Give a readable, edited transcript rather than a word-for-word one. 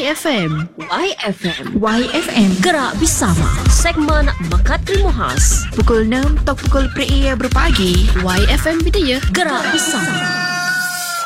YFM. YFM. YFM. Gerak bersama. Segmen Mekat Ilmu Khas. Pukul 6 atau pukul 3 berpagi. YFM Bidaya. Gerak bersama.